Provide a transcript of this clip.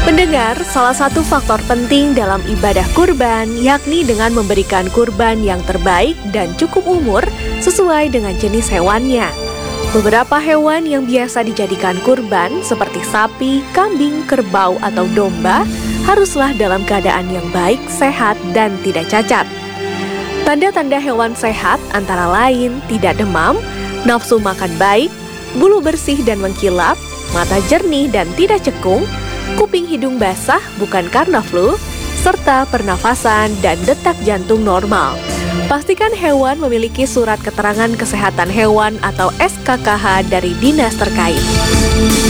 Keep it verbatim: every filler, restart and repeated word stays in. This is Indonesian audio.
Mendengar salah satu faktor penting dalam ibadah kurban yakni dengan memberikan kurban yang terbaik dan cukup umur sesuai dengan jenis hewannya. Beberapa hewan yang biasa dijadikan kurban seperti sapi, kambing, kerbau, atau domba haruslah dalam keadaan yang baik, sehat, dan tidak cacat. Tanda-tanda hewan sehat antara lain tidak demam, nafsu makan baik, bulu bersih dan mengkilap, mata jernih dan tidak cekung, kuping hidung basah bukan karena flu, serta pernafasan dan detak jantung normal. Pastikan hewan memiliki surat keterangan kesehatan hewan atau S K K H dari dinas terkait.